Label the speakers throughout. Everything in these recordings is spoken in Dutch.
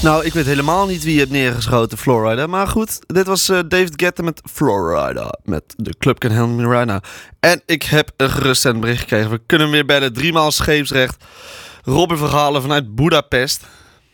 Speaker 1: Nou, ik weet helemaal niet wie je hebt neergeschoten, Florida. Maar goed, dit was David Guetta met Florida. Met de Club Can Help Me Right Now. En ik heb een geruststellend bericht gekregen. We kunnen weer bellen. 3 maal scheepsrecht. Robin Verhalen vanuit Budapest.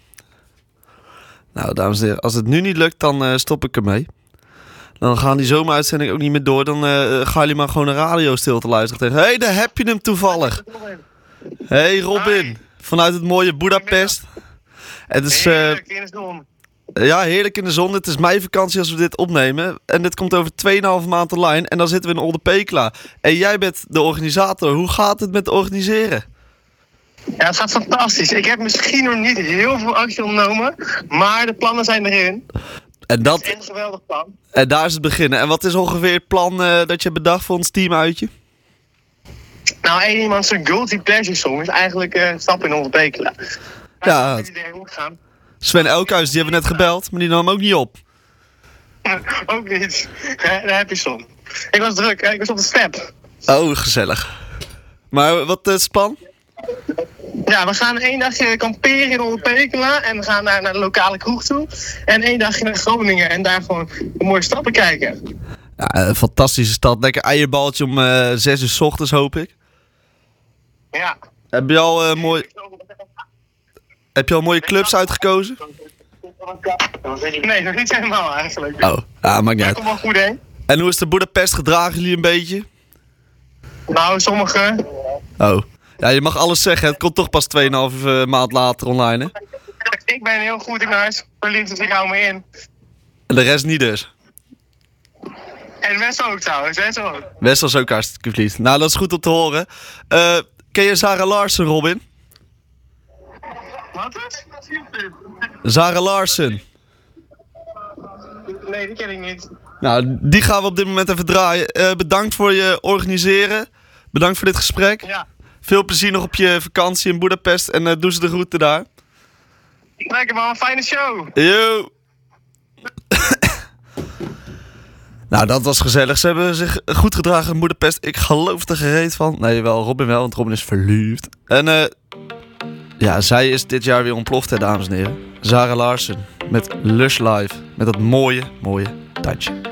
Speaker 1: Nou, dames en heren, als het nu niet lukt, dan stop ik ermee. Dan gaan die zomeruitzendingen ook niet meer door. Dan gaan jullie maar gewoon een radio stil te luisteren tegen. Hé, daar heb je hem toevallig. Hey Robin, vanuit het mooie Budapest. Het is,
Speaker 2: heerlijk in de zon.
Speaker 1: Ja, heerlijk in de zon. Het is meivakantie als we dit opnemen. En dit komt over 2,5 maand online. En dan zitten we in Olde Pekela. En jij bent de organisator. Hoe gaat het met organiseren?
Speaker 2: Ja, het gaat fantastisch. Ik heb misschien nog niet heel veel actie ondernomen, maar de plannen zijn erin.
Speaker 1: En
Speaker 2: Het is een geweldig plan.
Speaker 1: En daar is het beginnen. En wat is ongeveer het plan dat je hebt bedacht voor ons teamuitje?
Speaker 2: Nou, één iemand zijn guilty pleasure song is eigenlijk stappen in Olde Pekela.
Speaker 1: Ja.
Speaker 2: Ik heb idee hoe het gaat.
Speaker 1: Sven Elkhuis, die hebben we net gebeld, maar die nam ook niet op.
Speaker 2: Ook niet. Daar heb je zon. Ik was druk, ik was op de step.
Speaker 1: Oh, gezellig. Maar wat is het plan?
Speaker 2: Ja, we gaan 1 dagje kamperen in Olde Pekela en we gaan naar de lokale kroeg toe. En 1 dagje naar Groningen en daar gewoon de mooie stappen kijken.
Speaker 1: Ja, een fantastische stad. Lekker eierbaltje om 6 uur 's ochtends, hoop ik.
Speaker 2: Ja.
Speaker 1: Heb je al mooie clubs uitgekozen?
Speaker 2: Nee, nog niet helemaal eigenlijk.
Speaker 1: Oh, maakt niet
Speaker 2: Dat
Speaker 1: uit.
Speaker 2: komt wel goed heen.
Speaker 1: En hoe is de Budapest? Gedragen jullie een beetje?
Speaker 2: Nou, sommige.
Speaker 1: Oh. Ja, je mag alles zeggen. Het komt toch pas 2,5 maand later online, hè?
Speaker 2: Ik ben heel goed in huis. Verliefd, dus ik hou me in.
Speaker 1: En de rest niet dus.
Speaker 2: En Wes ook trouwens, Wes ook.
Speaker 1: West was ook hartstikke verliefd. Nou, dat is goed om te horen. Ken je Zara Larsen, Robin?
Speaker 2: Wat is?
Speaker 1: Zara Larsen.
Speaker 2: Nee, die ken ik niet.
Speaker 1: Nou, die gaan we op dit moment even draaien. Bedankt voor je organiseren. Bedankt voor dit gesprek.
Speaker 2: Ja.
Speaker 1: Veel plezier nog op je vakantie in Budapest. En doe ze de groeten daar.
Speaker 2: Lekker man, fijne show.
Speaker 1: Yo! Nou, dat was gezellig. Ze hebben zich goed gedragen in Budapest. Ik geloof er gereed van. Nee, wel, Robin wel, want Robin is verliefd. En ja, zij is dit jaar weer ontploft, hè, dames en heren. Zara Larsen met Lush Live. Met dat mooie, mooie tandje.